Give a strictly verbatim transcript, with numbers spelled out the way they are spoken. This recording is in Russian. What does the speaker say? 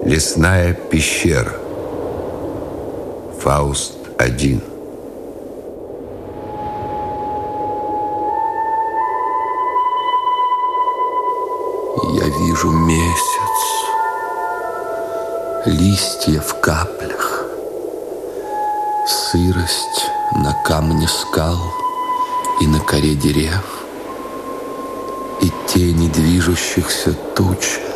Лесная пещера. Фауст один. Я вижу месяц, листья в каплях, сырость на камне скал и на коре дерев, и тени движущихся туч